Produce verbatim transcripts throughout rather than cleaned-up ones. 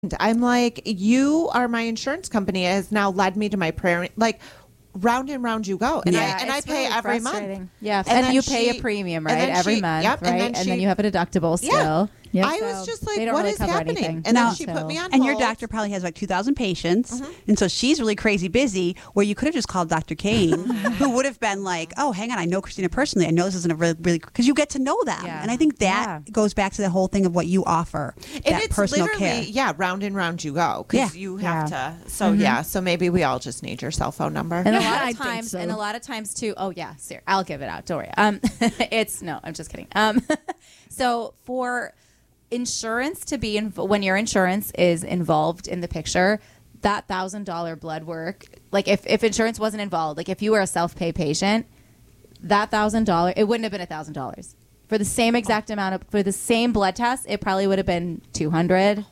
I'm like, you are my insurance company. It has now led me to my prayer. Like, round and round you go. And yeah, I and I pay really every month. Yeah, and, and you she, pay a premium, right? Every she, month, yep, right? And then, and she, then you have a deductible still. Yeah. Yep. I so was just like, what really is happening? Anything. And then no, she so. put me on And hold. your doctor probably has like two thousand patients. Mm-hmm. And so she's really crazy busy, where you could have just called Doctor Kane, who would have been like, oh, hang on, I know Christina personally. I know this isn't a really, really, because you get to know them. Yeah. And I think that Yeah. goes back to the whole thing of what you offer, And that it's personal literally, care. yeah, round and round you go. Because Yeah. you have Yeah. to. So, Mm-hmm. yeah. So maybe we all just need your cell phone number. And a lot I of think times, so. and a lot of times too. Oh yeah, Sarah, I'll give it out. Don't worry. Um, it's no, I'm just kidding. Um, so for insurance to be in, when your insurance is involved in the picture, that thousand dollar blood work, like if if insurance wasn't involved, like if you were a self pay patient, that thousand dollar, it wouldn't have been a thousand dollars for the same exact amount of for the same blood test. It probably would have been two hundred.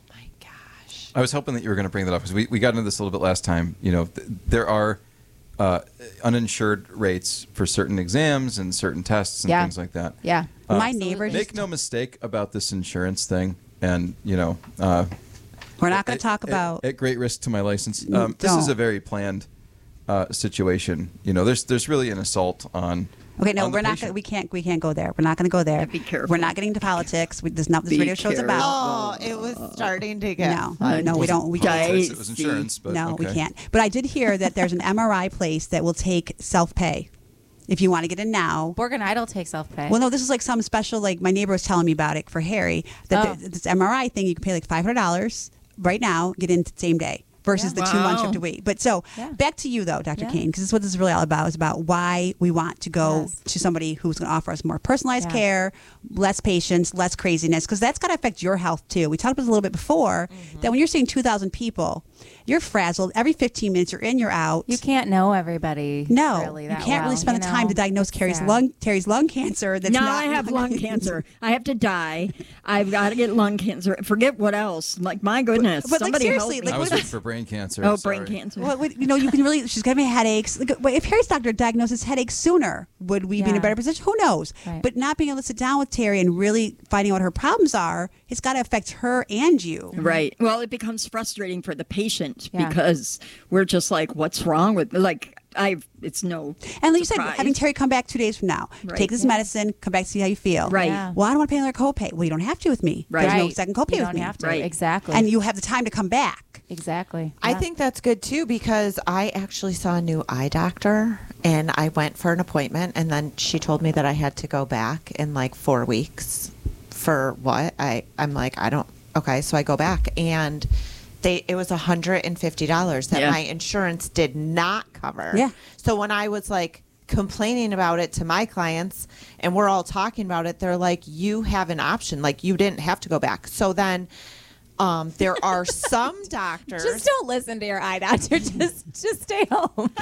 I was hoping that you were going to bring that up because we, we got into this a little bit last time. You know, th- there are uh, uninsured rates for certain exams and certain tests and Yeah. things like that. Yeah. Uh, My neighbor Make just, no mistake about this insurance thing, and you know, uh, we're not going at- to talk at- about. at great risk to my license. Um, this is Don't. a very planned uh, situation. You know, there's there's really an assault on. Okay, no, on the we're not. patient. Gonna, we can't. We can't go there. We're not going to go there. be careful. We're not getting into politics. We, this is not what this Be radio show's careful. about. Oh, it was starting to get No, fun. no, we don't. We can't. Politics, it was insurance, but No, okay. we can't. But I did hear that there's an M R I place that will take self pay if you want to get in now. Borg and Idol take self pay. Well, no, this is like some special. Like my neighbor was telling me about it for Harry. That Oh. th- this M R I thing, you can pay like five hundred dollars right now, get in the same day. Versus Yeah. the two months you have Wow. to wait. But so Yeah. back to you though, Doctor Yeah. Kane, because this is what this is really all about. Is about why we want to go Yes. to somebody who's going to offer us more personalized Yeah. care, less patience, less craziness, because that's got to affect your health too. We talked about this a little bit before Mm-hmm. that when you're seeing two thousand people, you're frazzled. Every fifteen minutes, you're in, you're out. You can't know everybody. No, really you that can't really well, spend you the time know? to diagnose Carrie's Sad. lung, Terry's lung cancer. That's now not I have lung cancer. I have to die. I've got to get lung cancer. Forget what else. Like, my goodness. but, like, somebody seriously, help me. I was waiting for brain cancer. oh, sorry. brain cancer. Well, you know, you can really. She's giving me headaches. Like, but if Harry's doctor diagnosed headaches sooner, would we be in a Yeah. better position? Who knows? Right. But not being able to sit down with Terry and really finding out what her problems are, it's got to affect her and you. Right. Well, it becomes frustrating for the patient Yeah. because we're just like, what's wrong with like I've it's no And like you said, surprise. having Terry come back two days from now, Right. take this Yeah. medicine, come back, see how you feel. Right. Yeah. Well, I don't want to pay another copay. Well, you don't have to with me. Right. There's no Right. second copay You with don't me. have to. Right. Exactly. And you have the time to come back. exactly. I Yeah. think that's good too because I actually saw a new eye doctor and I went for an appointment and then she told me that I had to go back in like four weeks for what? I, I'm like, I don't, okay. So I go back and they, it was one hundred fifty dollars that Yeah. my insurance did not cover. Yeah. So when I was like complaining about it to my clients and we're all talking about it, they're like, you have an option. Like you didn't have to go back. So then um, there are some doctors. Just don't listen to your eye doctor. Just just stay home.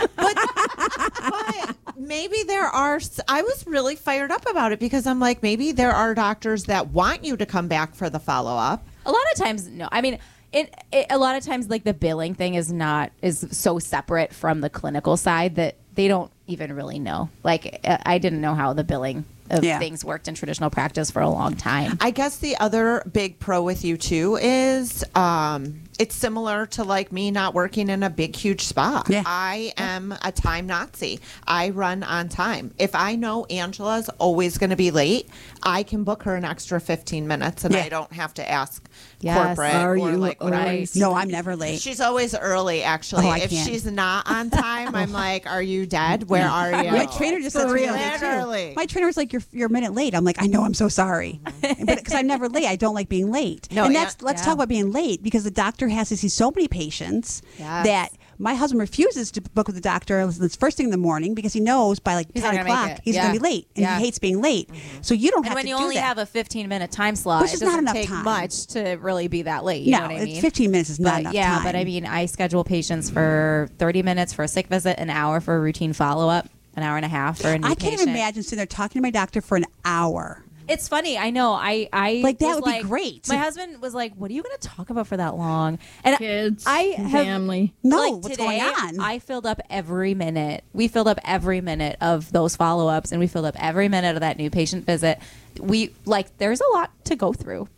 But maybe there are s- I was really fired up about it because I'm like maybe there are doctors that want you to come back for the follow-up. A lot of times, no. I mean, it, it. A lot of times, like the billing thing is not is so separate from the clinical side that they don't even really know. Like I I didn't know how the billing of Yeah. things worked in traditional practice for a long time. I guess the other big pro with you too is um, it's similar to like me not working in a big huge spa. Yeah. I am a time Nazi. I run on time. If I know Angela's always going to be late, I can book her an extra fifteen minutes and Yeah. I don't have to ask Yes. corporate Are or you like whatever. always- No, I'm never late. She's always early, actually. Oh, I if can't. she's not on time, I'm like, "Are you dead? Where are you?" My trainer just said to me the other day, too. Literally. My trainer was like, "You're you're a minute late." I'm like, "I know, I'm so sorry," but because I'm never late, I don't like being late. No, and yeah, that's let's yeah. talk about being late because the doctor has to see so many patients Yes. that my husband refuses to book with the doctor this first thing in the morning because he knows by like He's ten not gonna make o'clock it. he's Yeah. going to be late, and Yeah. he hates being late. So you don't And have when to you do only that. have a fifteen minute time slot, Which it is not doesn't enough take time. much to really be that late. You no, know what I it's mean? fifteen minutes is not But enough yeah, time. but I mean, I schedule patients for thirty minutes for a sick visit, an hour for a routine follow up, an hour and a half for a new I can't patient. even imagine sitting there talking to my doctor for an hour. It's funny. I know. I, I Like, that was would be like- great. My husband was like, "What are you going to talk about for that long?" And Kids, I have family. No, like what's today, going on? I filled up every minute. We filled up every minute of those follow ups, and we filled up every minute of that new patient visit. We like there's a lot to go through.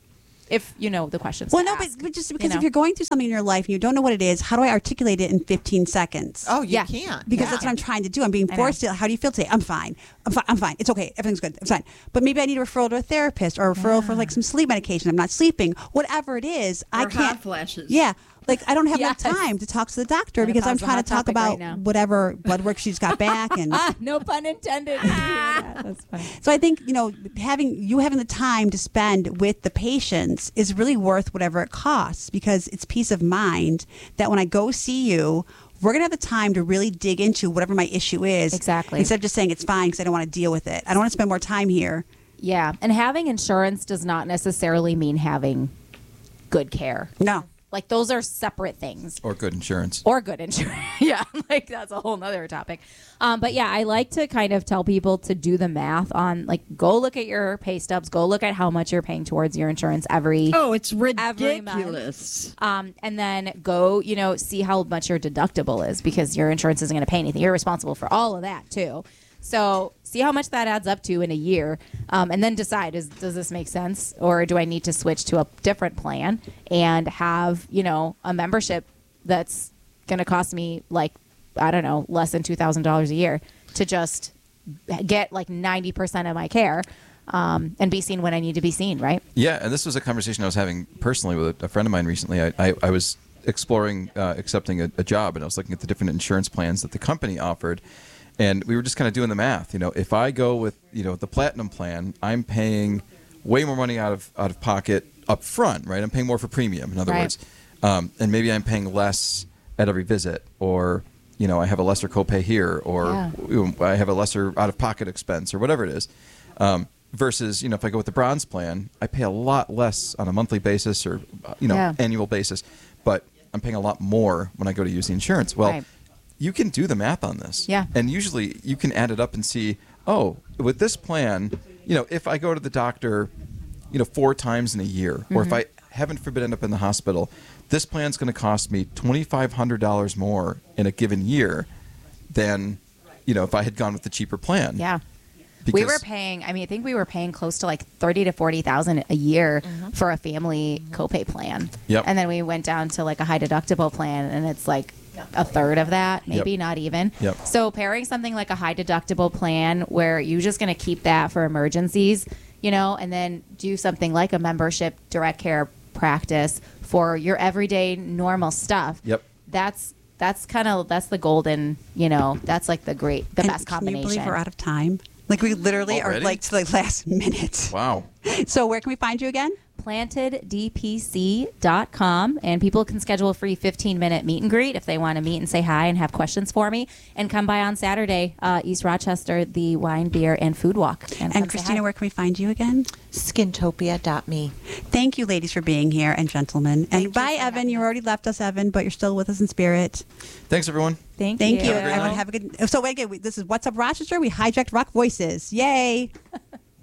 if you know the questions. Well, to no, but, ask, but just you because know? if you're going through something in your life and you don't know what it is, how do I articulate it in fifteen seconds? Oh, you Yeah. can't. Because Yeah. that's what I'm trying to do. I'm being I know. forced to. How do you feel today? I'm fine. I'm fine. I'm fine. It's okay. Everything's good. I'm fine. But maybe I need a referral to a therapist or a referral for like some sleep medication. I'm not sleeping. Whatever it is, I Or can't. hot flashes. Yeah. Like I don't have Yes. enough time to talk to the doctor because I'm Menopause is a trying hot to talk topic right about now. whatever blood work she's got back and. Ah, no pun intended. That's funny. So I think, you know, having you having the time to spend with the patients is really worth whatever it costs because it's peace of mind that when I go see you, we're going to have the time to really dig into whatever my issue is. Exactly. Instead of just saying it's fine because I don't want to deal with it. I don't want to spend more time here. Yeah, and having insurance does not necessarily mean having good care. No. Like those are separate things. Or good insurance. Or good insurance. Yeah, like that's a whole nother topic. Um, but yeah, I like to kind of tell people to do the math on like go look at your pay stubs, go look at how much you're paying towards your insurance every Oh, it's Every month. ridiculous. um, and then go, you know, see how much your deductible is because your insurance isn't going to pay anything. You're responsible for all of that too. So see how much that adds up to in a year, um, and then decide: is does this make sense, or do I need to switch to a different plan and have you know a membership that's going to cost me like I don't know less than two thousand dollars a year to just get like ninety percent of my care um, and be seen when I need to be seen, right? Yeah, and this was a conversation I was having personally with a friend of mine recently. I, I, I was exploring uh, accepting a, a job, and I was looking at the different insurance plans that the company offered. And we were just kind of doing the math. You know, if I go with, you know, the platinum plan, I'm paying way more money out of out of pocket up front, right? I'm paying more for premium, in other Right. words. Um, and maybe I'm paying less at every visit, or, you know, I have a lesser copay here, or Yeah. you know, I have a lesser out of pocket expense, or whatever it is. Um, versus, you know, if I go with the bronze plan, I pay a lot less on a monthly basis or, uh, you know, Yeah. annual basis, but I'm paying a lot more when I go to use the insurance. Well, Right. you can do the math on this. Yeah. And usually you can add it up and see, oh, with this plan, you know, if I go to the doctor, you know, four times in a year, or if I, heaven forbid, end up in the hospital, this plan's going to cost me twenty-five hundred dollars more in a given year than, you know, if I had gone with the cheaper plan. Yeah. Because, we were paying. I mean, I think we were paying close to like thirty to forty thousand a year for a family copay plan. Yep. And then we went down to like a high deductible plan, and it's like a third of that, maybe Yep. not even. Yep. So pairing something like a high deductible plan where you're just going to keep that for emergencies, you know, and then do something like a membership direct care practice for your everyday normal stuff. Yep. That's that's kind of that's the golden, you know, that's like the great, the And best Can combination. you believe we're out of time? Like we literally Already? are like to the last minute. Wow. So where can we find you again? planted d p c dot com, and people can schedule a free fifteen minute meet and greet if they want to meet and say hi and have questions for me, and come by on Saturday, uh, East Rochester, the wine, beer, and food walk. And And, come say Christina, hi. where can we find you again? Skintopia dot me. Thank you, ladies, for being here, and gentlemen. And you bye, for Evan. having You us. already left us, Evan, but you're still with us in spirit. Thanks, everyone. Thank, Thank you, you. Have a great everyone. night. Have a good. So, wait, again, this is What's Up Rochester. We hijacked Rock Voices. Yay!